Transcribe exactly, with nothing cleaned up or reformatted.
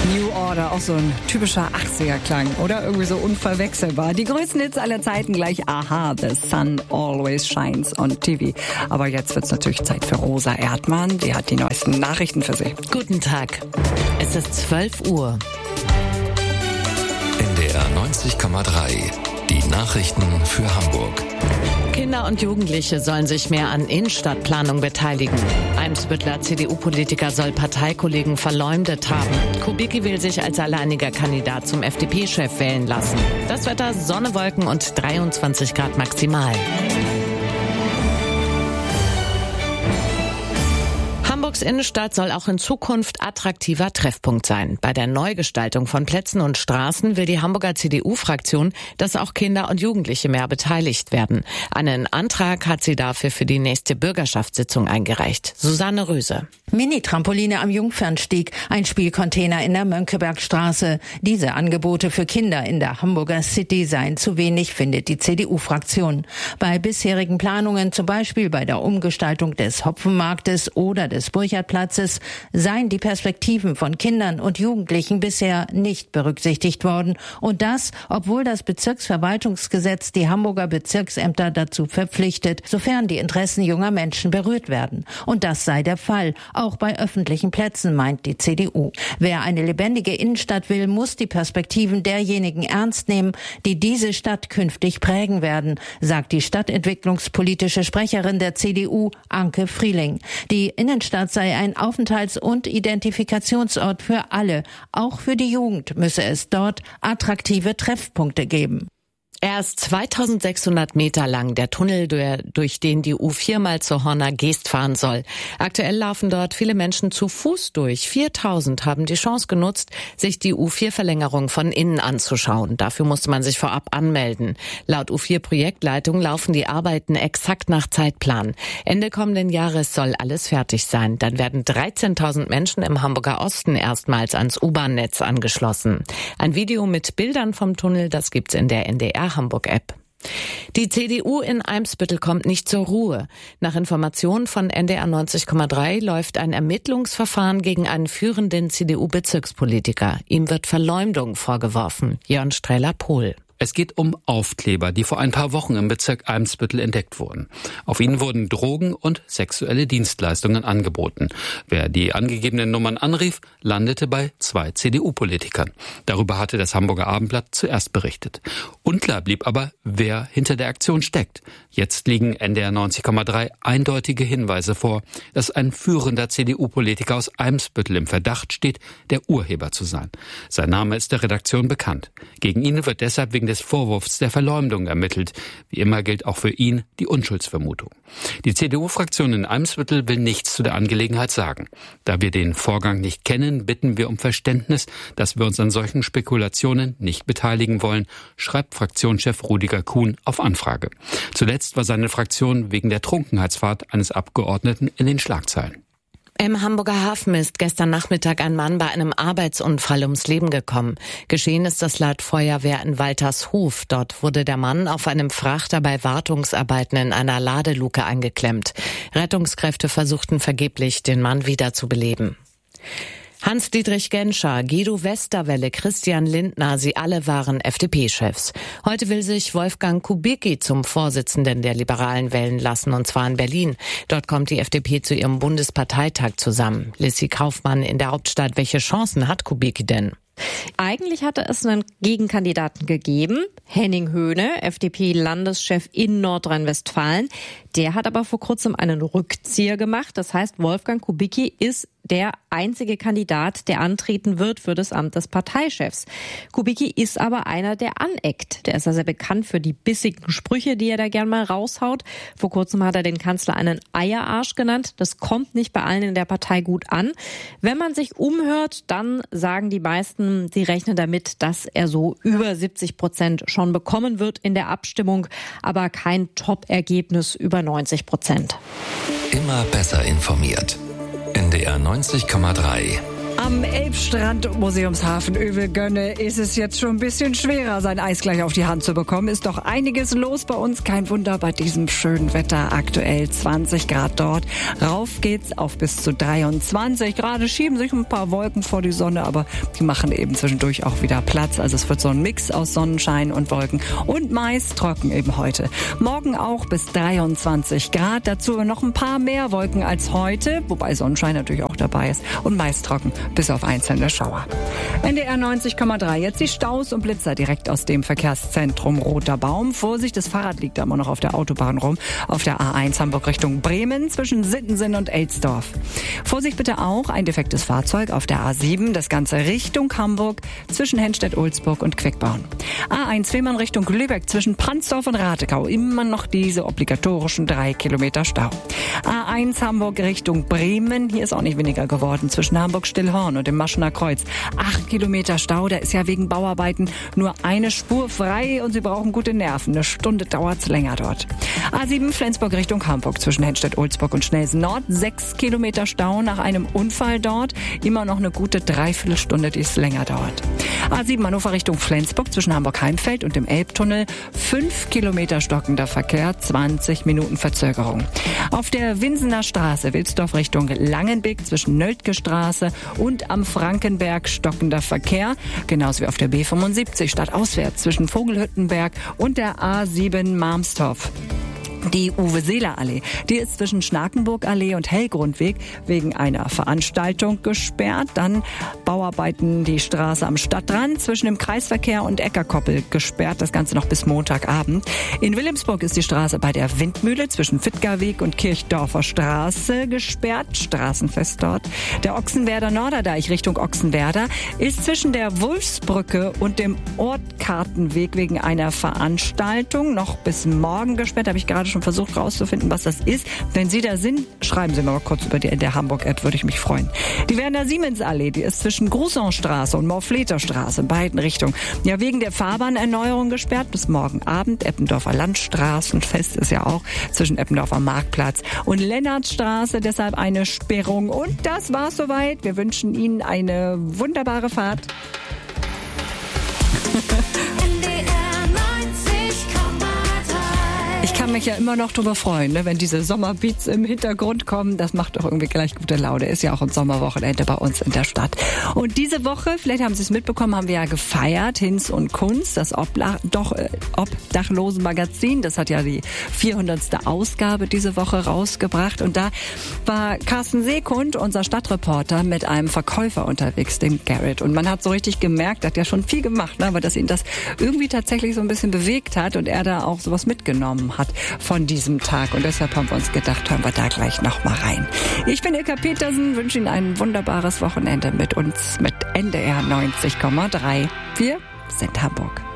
New Order, auch so ein typischer achtziger-Klang, oder? Irgendwie so unverwechselbar. Die größten Hits aller Zeiten gleich Aha, The Sun Always Shines on T V. Aber jetzt wird's natürlich Zeit für Rosa Erdmann. Die hat die neuesten Nachrichten für Sie. Guten Tag. Es ist zwölf Uhr. N D R neunzig Komma drei. Die Nachrichten für Hamburg. Kinder und Jugendliche sollen sich mehr an Innenstadtplanung beteiligen. Eimsbüttler C D U-Politiker soll Parteikollegen verleumdet haben. Kubicki will sich als alleiniger Kandidat zum F D P-Chef wählen lassen. Das Wetter: Sonne, Wolken und dreiundzwanzig Grad maximal. Hamburgs Innenstadt soll auch in Zukunft attraktiver Treffpunkt sein. Bei der Neugestaltung von Plätzen und Straßen will die Hamburger C D U-Fraktion, dass auch Kinder und Jugendliche mehr beteiligt werden. Einen Antrag hat sie dafür für die nächste Bürgerschaftssitzung eingereicht. Susanne Röse. Mini-Trampoline am Jungfernstieg, ein Spielcontainer in der Mönckebergstraße. Diese Angebote für Kinder in der Hamburger City seien zu wenig, findet die C D U-Fraktion. Bei bisherigen Planungen, zum Beispiel bei der Umgestaltung des Hopfenmarktes oder des Burchardplatzes, seien die Perspektiven von Kindern und Jugendlichen bisher nicht berücksichtigt worden. Und das, obwohl das Bezirksverwaltungsgesetz die Hamburger Bezirksämter dazu verpflichtet, sofern die Interessen junger Menschen berührt werden. Und das sei der Fall, auch bei öffentlichen Plätzen, meint die C D U. Wer eine lebendige Innenstadt will, muss die Perspektiven derjenigen ernst nehmen, die diese Stadt künftig prägen werden, sagt die stadtentwicklungspolitische Sprecherin der C D U, Anke Frieling. Die Innenstadt sei ein Aufenthalts- und Identifikationsort für alle. Auch für die Jugend müsse es dort attraktive Treffpunkte geben. Er ist zweitausendsechshundert Meter lang, der Tunnel, durch den die U vier mal zur Horner Geest fahren soll. Aktuell laufen dort viele Menschen zu Fuß durch. viertausend haben die Chance genutzt, sich die U vier Verlängerung von innen anzuschauen. Dafür musste man sich vorab anmelden. Laut U vier Projektleitung laufen die Arbeiten exakt nach Zeitplan. Ende kommenden Jahres soll alles fertig sein. Dann werden dreizehntausend Menschen im Hamburger Osten erstmals ans U-Bahn-Netz angeschlossen. Ein Video mit Bildern vom Tunnel, das gibt's in der N D R Hamburg-App. Die C D U in Eimsbüttel kommt nicht zur Ruhe. Nach Informationen von N D R neunzig Komma drei läuft ein Ermittlungsverfahren gegen einen führenden C D U-Bezirkspolitiker. Ihm wird Verleumdung vorgeworfen. Jörn Strehler-Pohl. Es geht um Aufkleber, die vor ein paar Wochen im Bezirk Eimsbüttel entdeckt wurden. Auf ihnen wurden Drogen und sexuelle Dienstleistungen angeboten. Wer die angegebenen Nummern anrief, landete bei zwei C D U-Politikern. Darüber hatte das Hamburger Abendblatt zuerst berichtet. Unklar blieb aber, wer hinter der Aktion steckt. Jetzt liegen N D R neunzig Komma drei eindeutige Hinweise vor, dass ein führender C D U-Politiker aus Eimsbüttel im Verdacht steht, der Urheber zu sein. Sein Name ist der Redaktion bekannt. Gegen ihn wird deshalb wegen des Vorwurfs der Verleumdung ermittelt. Wie immer gilt auch für ihn die Unschuldsvermutung. Die C D U-Fraktion in Eimsbüttel will nichts zu der Angelegenheit sagen. Da wir den Vorgang nicht kennen, bitten wir um Verständnis, dass wir uns an solchen Spekulationen nicht beteiligen wollen, schreibt Fraktionschef Rudiger Kuhn auf Anfrage. Zuletzt war seine Fraktion wegen der Trunkenheitsfahrt eines Abgeordneten in den Schlagzeilen. Im Hamburger Hafen ist gestern Nachmittag ein Mann bei einem Arbeitsunfall ums Leben gekommen. Geschehen ist das laut Feuerwehr in Waltershof. Dort wurde der Mann auf einem Frachter bei Wartungsarbeiten in einer Ladeluke eingeklemmt. Rettungskräfte versuchten vergeblich, den Mann wiederzubeleben. Hans-Dietrich Genscher, Guido Westerwelle, Christian Lindner, sie alle waren F D P-Chefs. Heute will sich Wolfgang Kubicki zum Vorsitzenden der Liberalen wählen lassen, und zwar in Berlin. Dort kommt die F D P zu ihrem Bundesparteitag zusammen. Lissy Kaufmann in der Hauptstadt. Welche Chancen hat Kubicki denn? Eigentlich hatte es einen Gegenkandidaten gegeben, Henning Höhne, F D P-Landeschef in Nordrhein-Westfalen. Der hat aber vor kurzem einen Rückzieher gemacht. Das heißt, Wolfgang Kubicki ist der einzige Kandidat, der antreten wird für das Amt des Parteichefs. Kubicki ist aber einer, der aneckt. Der ist ja sehr bekannt für die bissigen Sprüche, die er da gern mal raushaut. Vor kurzem hat er den Kanzler einen Eierarsch genannt. Das kommt nicht bei allen in der Partei gut an. Wenn man sich umhört, dann sagen die meisten, sie rechnen damit, dass er so über siebzig Prozent schon bekommen wird in der Abstimmung, aber kein Top-Ergebnis über neunzig Prozent. Immer besser informiert. N D R neunzig Komma drei. Am Vom Elbstrand Museumshafen Övelgönne ist es jetzt schon ein bisschen schwerer, sein Eis gleich auf die Hand zu bekommen. Ist doch einiges los bei uns. Kein Wunder bei diesem schönen Wetter. Aktuell zwanzig Grad dort. Rauf geht's auf bis zu dreiundzwanzig. Gerade schieben sich ein paar Wolken vor die Sonne, aber die machen eben zwischendurch auch wieder Platz. Also es wird so ein Mix aus Sonnenschein und Wolken und meist trocken eben heute. Morgen auch bis dreiundzwanzig Grad. Dazu noch ein paar mehr Wolken als heute, wobei Sonnenschein natürlich auch dabei ist und meist trocken bis auf einzelne Schauer. N D R neunzig Komma drei. Jetzt die Staus und Blitzer direkt aus dem Verkehrszentrum Roter Baum. Vorsicht, das Fahrrad liegt da immer noch auf der Autobahn rum. Auf der A eins Hamburg Richtung Bremen zwischen Sittensen und Elsdorf. Vorsicht bitte auch, ein defektes Fahrzeug auf der A sieben. Das Ganze Richtung Hamburg zwischen Henstedt-Ulzburg und Quickborn. A eins Fehmarn Richtung Lübeck zwischen Pransdorf und Ratekau. Immer noch diese obligatorischen drei Kilometer Stau. A eins Hamburg Richtung Bremen. Hier ist auch nicht weniger geworden zwischen Hamburg-Stillhorn und dem Maschener Kreuz. Acht Kilometer Stau, da ist ja wegen Bauarbeiten nur eine Spur frei und Sie brauchen gute Nerven. Eine Stunde dauert's länger dort. A sieben Flensburg Richtung Hamburg zwischen Henstedt-Ulzburg und Schnelsen Nord. Sechs Kilometer Stau nach einem Unfall dort. Immer noch eine gute Dreiviertelstunde, die es länger dauert. A sieben Hannover Richtung Flensburg zwischen Hamburg-Heimfeld und dem Elbtunnel. Fünf Kilometer stockender Verkehr, zwanzig Minuten Verzögerung. Auf der Winsener Straße, Wilsdorf Richtung Langenbeek zwischen Nöldke Straße und am Frankenberg stockender Verkehr. Genauso wie auf der B fünfundsiebzig stadtauswärts zwischen Vogelhüttenberg und der A sieben Marmstorf. Die Uwe-Seeler-Allee, die ist zwischen Schnakenburg-Allee und Hellgrundweg wegen einer Veranstaltung gesperrt. Dann Bauarbeiten die Straße am Stadtrand zwischen dem Kreisverkehr und Eckerkoppel gesperrt. Das Ganze noch bis Montagabend. In Wilhelmsburg ist die Straße bei der Windmühle zwischen Fittgerweg und Kirchdorfer Straße gesperrt. Straßenfest dort. Der Ochsenwerder Norderdeich Richtung Ochsenwerder ist zwischen der Wulfsbrücke und dem Ortkartenweg wegen einer Veranstaltung noch bis morgen gesperrt. Da habe ich gerade schon versucht rauszufinden, was das ist. Wenn Sie da sind, schreiben Sie mir mal kurz über die in der Hamburg-App, würde ich mich freuen. Die Werner-Siemens-Allee, die ist zwischen Grussonstraße und Morfleter-Straße in beiden Richtungen. Ja, wegen der Fahrbahnerneuerung gesperrt bis morgen Abend. Eppendorfer Landstraßenfest ist ja auch zwischen Eppendorfer Marktplatz und Lennartstraße, deshalb eine Sperrung. Und das war's soweit. Wir wünschen Ihnen eine wunderbare Fahrt. Ich kann mich ja immer noch drüber freuen, ne, wenn diese Sommerbeats im Hintergrund kommen. Das macht doch irgendwie gleich gute Laune. Ist ja auch ein Sommerwochenende bei uns in der Stadt. Und diese Woche, vielleicht haben Sie es mitbekommen, haben wir ja gefeiert, Hinz und Kunz, das Obla- doch, äh, Obdachlosenmagazin. Das hat ja die vierhundertste Ausgabe diese Woche rausgebracht. Und da war Carsten Seekund, unser Stadtreporter, mit einem Verkäufer unterwegs, dem Garrett. Und man hat so richtig gemerkt, er hat ja schon viel gemacht, ne, aber dass ihn das irgendwie tatsächlich so ein bisschen bewegt hat und er da auch sowas mitgenommen hat von diesem Tag. Und deshalb haben wir uns gedacht, hören wir da gleich noch mal rein. Ich bin Ilka Petersen, wünsche Ihnen ein wunderbares Wochenende mit uns, mit N D R neunzig Komma drei. Wir sind Hamburg.